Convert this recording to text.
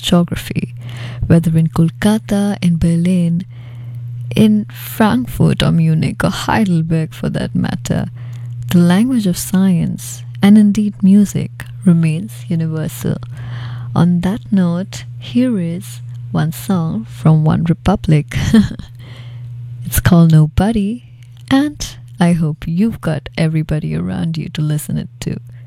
geography, whether in Kolkata, in Berlin, in Frankfurt or Munich or Heidelberg for that matter. The language of science and indeed music remains universal. On that note, here is one song from One Republic. It's called Nobody, and I hope you've got everybody around you to listen it to.